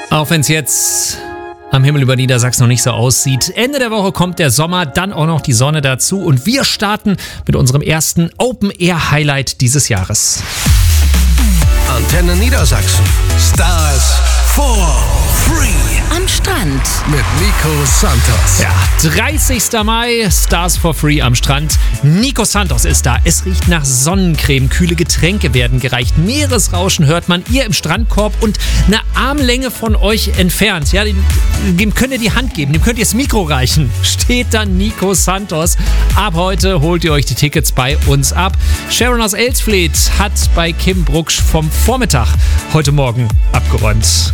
Auch wenn es jetzt am Himmel über Niedersachsen noch nicht so aussieht. Ende der Woche kommt der Sommer, dann auch noch die Sonne dazu. Und wir starten mit unserem ersten Open-Air-Highlight dieses Jahres. Antenne Niedersachsen. Stars for Free. Am Strand. Mit Nico Santos. Ja, 30. Mai, Stars for Free am Strand. Nico Santos ist da. Es riecht nach Sonnencreme, kühle Getränke werden gereicht. Meeresrauschen hört man, ihr im Strandkorb und eine Armlänge von euch entfernt. Ja, dem könnt ihr die Hand geben, dem könnt ihr das Mikro reichen. Steht dann Nico Santos. Ab heute holt ihr euch die Tickets bei uns ab. Sharon aus Elsfleth hat bei Kim Brucksch vom Vormittag heute Morgen abgeräumt.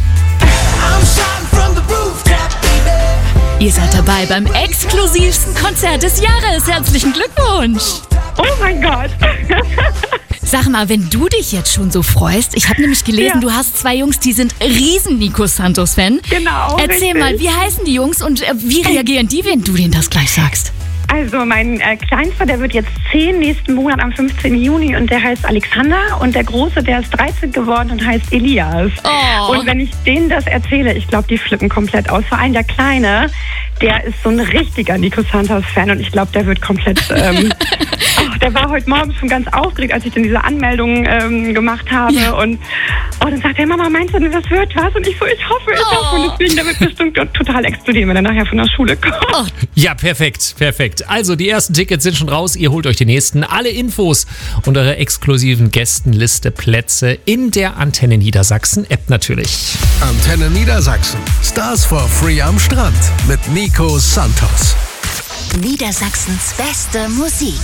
Ihr seid dabei beim exklusivsten Konzert des Jahres. Herzlichen Glückwunsch! Oh mein Gott! Sag mal, wenn du dich jetzt schon so freust, ich habe nämlich gelesen, Du hast zwei Jungs, die sind riesen Nico Santos-Fan. Genau. Erzähl richtig. mal, wie heißen die Jungs und wie reagieren die, wenn du denen das gleich sagst? Also mein Kleinster, der wird jetzt 10 nächsten Monat am 15. Juni und der heißt Alexander und der Große, der ist 13 geworden und heißt Elias. Oh. Und wenn ich denen das erzähle, ich glaube, die flippen komplett aus. Vor allem der Kleine, der ist so ein richtiger Nico Santos-Fan und ich glaube, der wird komplett... der war heute Morgen schon ganz aufgeregt, als ich dann diese Anmeldung gemacht habe. Ja. Und dann sagt er, Mama, meinst du, das wird was? Und ich so, ich hoffe. Und deswegen, der wird bestimmt total explodieren, wenn er nachher von der Schule kommt. Oh. Ja, perfekt. Also, die ersten Tickets sind schon raus. Ihr holt euch die nächsten. Alle Infos und eure exklusiven Gästenliste Plätze in der Antenne Niedersachsen App natürlich. Antenne Niedersachsen. Stars for Free am Strand. Mit Nico Santos. Niedersachsens beste Musik.